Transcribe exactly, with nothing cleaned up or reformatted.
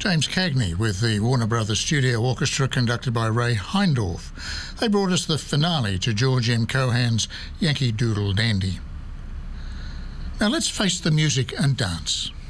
James Cagney with the Warner Brothers Studio Orchestra conducted by Ray Heindorf. They brought us the finale to George M. Cohan's Yankee Doodle Dandy. Now let's face the music and dance.